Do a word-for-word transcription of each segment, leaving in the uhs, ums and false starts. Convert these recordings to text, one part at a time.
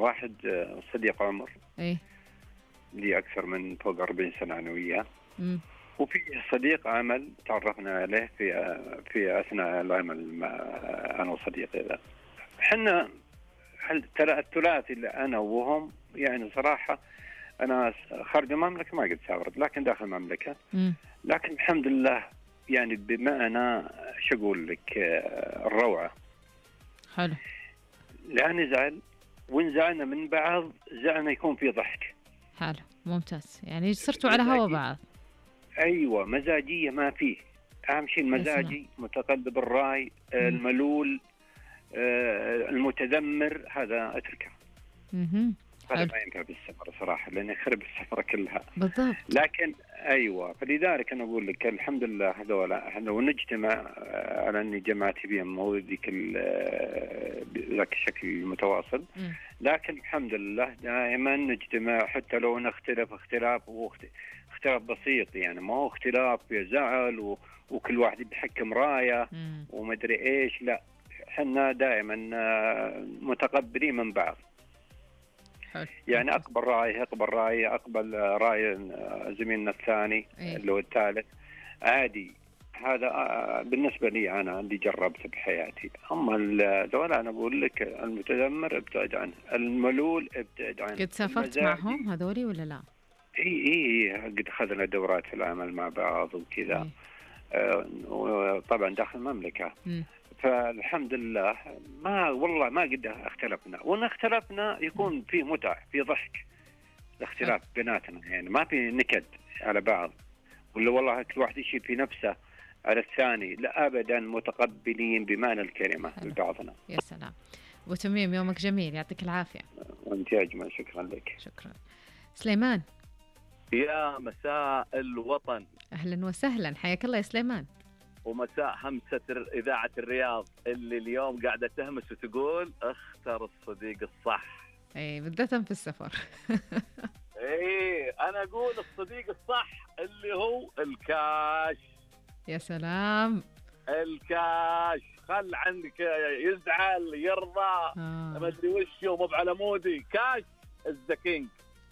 واحد صديق عمر ايه لي أكثر من فوق أربعين سنة أنا وياه، امم وفي صديق عمل تعرفنا عليه في في أثناء العمل مع أنا وصديقي ذا. حنا ترى الثلاثي اللي أنا وهم يعني صراحة أنا خارج المملكة ما قد سافرت، لكن داخل المملكة. امم لكن الحمد لله يعني بما أنا شو أقول لك الروعة. حلو. لا نزعل، وإن زعلنا من بعض زعلنا يكون في ضحك. حلو ممتاز، يعني صرتوا على هوا بعض. أيوة مزاجية ما فيه، أهم شيء المزاجي متقلب الرأي الملول المتذمر هذا أتركه. اها هذا ما ينفع بالسفر صراحة، لأن يخرب السفرة كلها. بالضبط. لكن أيوة فلذلك أنا أقول لك الحمد لله هذولا لو نجتمع على أني جمعت بهم موديك ذاك الشكل المتواصل، لكن الحمد لله دائما نجتمع حتى لو نختلف اختلاف اختلاف بسيط، يعني ما هو اختلاف يزعل وكل واحد بيحكم رايه ومدري إيش، لا حنا دائما متقبلين من بعض. يعني أقبل رأي أقبل رأي أقبل رأي زميلنا الثاني اللي هو الثالث عادي. هذا بالنسبة لي أنا اللي جربت بحياتي. أما ذولا أنا أقول لك المتذمر ابتعد عنه، الملول ابتعد عنه. قد سافرت معهم هذولي ولا لا؟ إيه إيه قد أخذنا دورات في العمل مع بعض وكذا. آه وطبعا داخل المملكة. م. فالحمد لله ما والله ما قد اختلفنا، وإن اختلفنا يكون في متع في ضحك الاختلاف بيناتنا، يعني ما في نكد على بعض ولا والله كل واحد يشيل في نفسه على الثاني، لا أبدا متقبلين بمعنى الكلمة لبعضنا. يا سلام. وتميم يومك جميل، يعطيك العافية. وانت أجمل، شكرا لك. شكرا. سليمان. يا مساء الوطن. أهلا وسهلا، حياك الله يا سليمان. ومساء همسة إذاعة الرياض اللي اليوم قاعدة تهمس وتقول اختر الصديق الصح. اي بالذات في السفر. اي انا اقول الصديق الصح اللي هو الكاش. يا سلام. الكاش خل عندك يزعل يرضى آه. ما ادري وش مو على مودي. كاش از ذا كينج.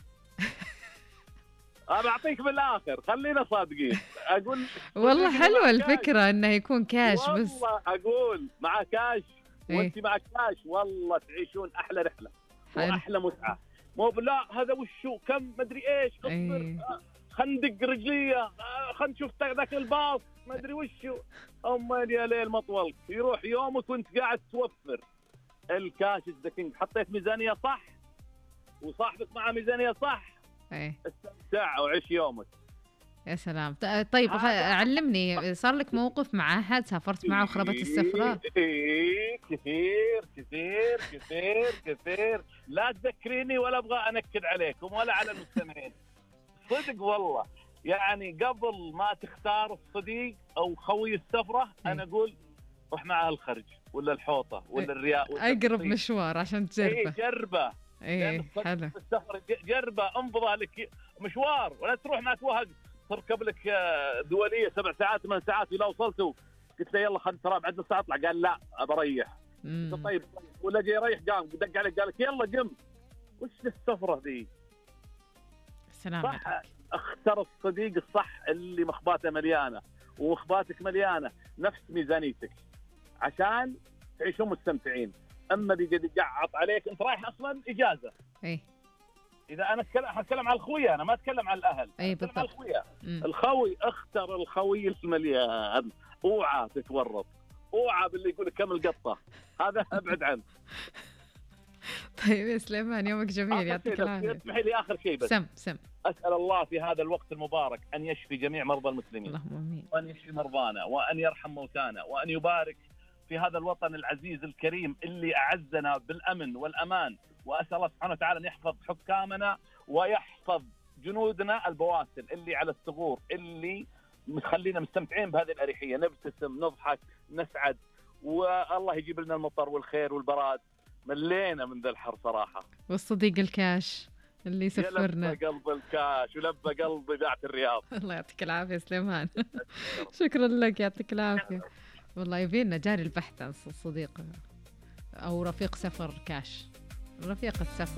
أنا بعطيك بالآخر، خلينا صادقين. أقول والله حلوة الفكرة إنه يكون كاش والله بس. والله أقول مع كاش وأنت مع كاش والله تعيشون أحلى رحلة وأحلى متعة. مو بلا هذا وشو كم مدري إيش أصبر خندق رجلية خلنا نشوف ذاك الباص مدري وشو أمان يا ليل مطول يروح يومك وأنت قاعد توفر. الكاش الزكينج حطيت ميزانية صح وصاحبك مع ميزانية صح ايه استمتع وعيش يومك. يا سلام. طيب علمني، صار لك موقف مع أحد سافرت معه وخربت السفرة؟ إيه كثير كثير كثير كثير. لا تذكريني ولا أبغى أنكد عليكم ولا على المستمعين. صدق والله يعني قبل ما تختار الصديق أو خوي السفرة أنا أقول روح معها الخرج ولا الحوطة ولا الرياء أقرب مشوار عشان تجربه. إيه جربه. ايه حلو. السفر جربه انفض لك مشوار ولا تروح مع توهق تركب لك دوليه سبع ساعات ثمان ساعات الى وصلتوا قلت له يلا خلنا ترى بعد نص ساعه اطلع قال لا ابى اريح. طيب ولا جاي يريح قام دق عليك قال لك يلا قم. وش السفره ذي؟ السلام صح عليك. اختر الصديق الصح اللي مخباته مليانه ومخباتك مليانه نفس ميزانيتك عشان تعيشون مستمتعين. اما بيقعد يقعط عليك انت رايح اصلا اجازه. اي اذا انا اتكلم اتكلم على الخويه انا ما اتكلم على الاهل. اي بالضبط. على الخويه. الخوي اختر الخوي المليان. اوعى تتورط، اوعى باللي يقول لك كم القطه هذا ابعد عنه. طيب يا سليمان يومك جميل، يعطيك العافيه. اسمحي لي اخر شيء بس. سم سم اسال الله في هذا الوقت المبارك ان يشفي جميع مرضى المسلمين. اللهم امين. وان يشفي مرضانا وان يرحم موتانا وان يبارك في هذا الوطن العزيز الكريم اللي أعزنا بالأمن والأمان. وأسأل الله سبحانه وتعالى أن يحفظ حكامنا ويحفظ جنودنا البواسل اللي على الثغور اللي مخلينا مستمتعين بهذه الأريحية، نبتسم نضحك نسعد والله يجيب لنا المطر والخير والبراد. ملينا من ذا الحر صراحة. والصديق الكاش اللي يسفرنا. لبى قلب الكاش ولبى قلب إذاعة الرياض. الله يعطيك العافية سليمان. شكرا لك، يعطيك العافية. والله يبينا جاري البحث عن صديق أو رفيق سفر كاش. رفيق السفر